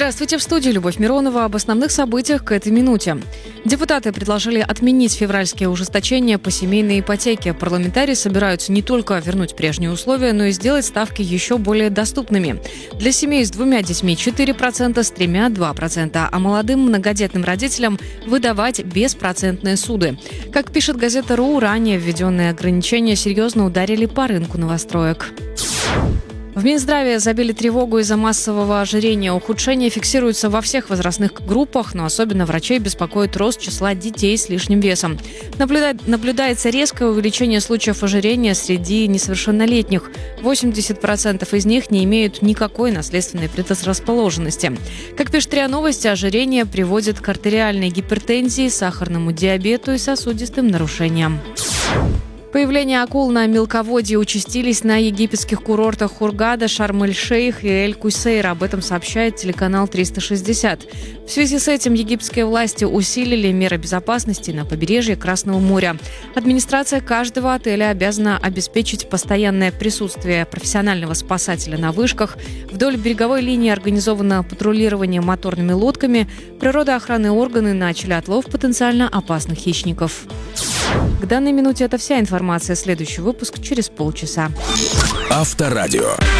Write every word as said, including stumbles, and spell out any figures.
Здравствуйте, в студии Любовь Миронова. Об основных событиях к этой минуте. Депутаты предложили отменить февральские ужесточения по семейной ипотеке. Парламентарии собираются не только вернуть прежние условия, но и сделать ставки еще более доступными. Для семей с двумя детьми четыре процента, с тремя – два процента, а молодым многодетным родителям выдавать беспроцентные суды. Как пишет газета РУ, ранее введенные ограничения серьезно ударили по рынку новостроек. В Минздраве забили тревогу из-за массового ожирения. Ухудшение фиксируется во всех возрастных группах, но особенно врачей беспокоит рост числа детей с лишним весом. Наблюда... Наблюдается резкое увеличение случаев ожирения среди несовершеннолетних. восемьдесят процентов из них не имеют никакой наследственной предрасположенности. Как пишет РИА Новости, ожирение приводит к артериальной гипертензии, сахарному диабету и сосудистым нарушениям. Появление акул на мелководье участились на египетских курортах Хургада, Шарм-эль-Шейх и Эль-Кусейр. Об этом сообщает телеканал триста шестьдесят. В связи с этим египетские власти усилили меры безопасности на побережье Красного моря. Администрация каждого отеля обязана обеспечить постоянное присутствие профессионального спасателя на вышках. Вдоль береговой линии организовано патрулирование моторными лодками. Природоохранные органы начали отлов потенциально опасных хищников. К данной минуте это вся информация. Следующий выпуск через полчаса. Авторадио.